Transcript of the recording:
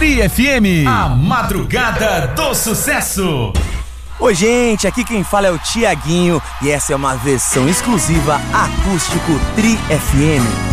Tri FM, a madrugada do sucesso. Oi gente, aqui quem fala é o Tiaguinho e essa é uma versão exclusiva acústico Tri FM.